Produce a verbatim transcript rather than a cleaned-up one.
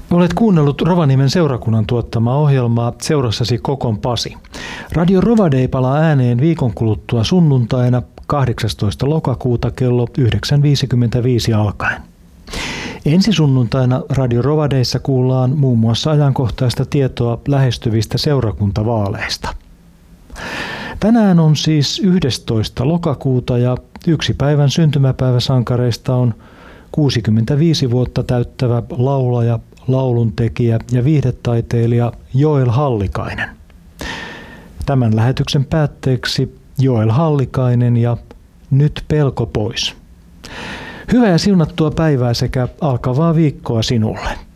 Olet kuunnellut Rovaniemen seurakunnan tuottamaa ohjelmaa Seurassasi Kokon Pasi. Radio Rovade palaa ääneen viikon kuluttua sunnuntaina kahdeksastoista lokakuuta kello yhdeksän viisikymmentäviisi alkaen. Ensi sunnuntaina Radio Rovadeissa kuullaan muun muassa ajankohtaista tietoa lähestyvistä seurakuntavaaleista. Tänään on siis yhdestoista lokakuuta ja yksi päivän syntymäpäiväsankareista on kuusikymmentäviisi vuotta täyttävä laulaja, lauluntekijä ja viihdetaiteilija Joel Hallikainen. Tämän lähetyksen päätteeksi Joel Hallikainen ja Nyt pelko pois. Hyvää ja siunattua päivää sekä alkavaa viikkoa sinulle.